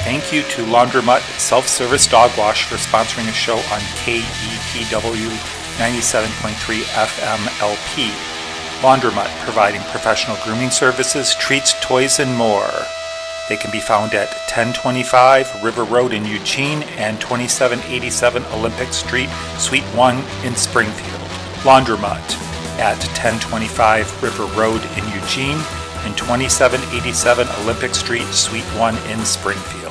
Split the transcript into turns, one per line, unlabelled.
thank you to Laundromat Self-Service Dog Wash for sponsoring a show on KEPW 97.3 FM LP. Laundromat, providing professional grooming services, treats, toys, and more. They can be found at 1025 River Road in Eugene and 2787 Olympic Street, Suite 1 in Springfield. Laundromat at 1025 River Road in Eugene and 2787 Olympic Street, Suite 1 in Springfield.